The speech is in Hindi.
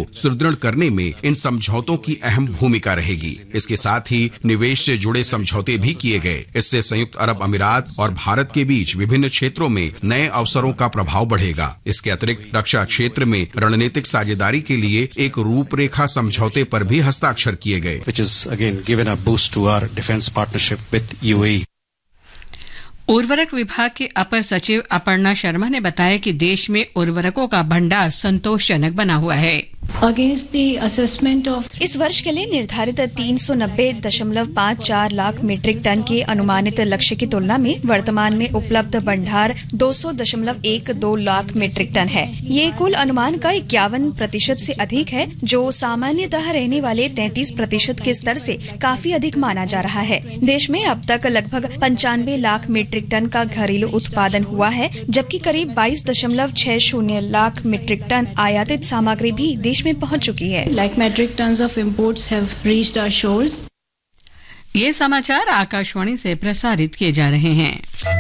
सुदृढ़ करने में इन समझौतों की अहम भूमिका रहेगी। इसके साथ ही निवेश से जुड़े समझौते भी किए गए। इससे संयुक्त अरब अमीरात और भारत के बीच विभिन्न क्षेत्रों में नए अवसरों का प्रभाव बढ़ेगा। इसके अतिरिक्त रक्षा क्षेत्र में रणनीतिक साझेदारी के लिए एक रूपरेखा समझौते पर भी हस्ताक्षर किए गए। Which is again given a boost to our defense partnership with UAE. उर्वरक विभाग के अपर सचिव अपर्णा शर्मा ने बताया कि देश में उर्वरकों का भंडार संतोषजनक बना हुआ है। इस वर्ष के लिए निर्धारित 390.54 लाख मीट्रिक टन के अनुमानित लक्ष्य की तुलना में वर्तमान में उपलब्ध भंडार 200.12 लाख मीट्रिक टन है। ये कुल अनुमान का 51% से अधिक है, जो सामान्यतः रहने वाले 33% के स्तर से काफी अधिक माना जा रहा है। देश में अब तक लगभग 95 लाख मीट्रिक टन का घरेलू उत्पादन हुआ है, जबकि करीब 22.60 लाख मीट्रिक टन आयातित सामग्री भी देश में पहुंच चुकी है। ये समाचार आकाशवाणी से प्रसारित किए जा रहे हैं।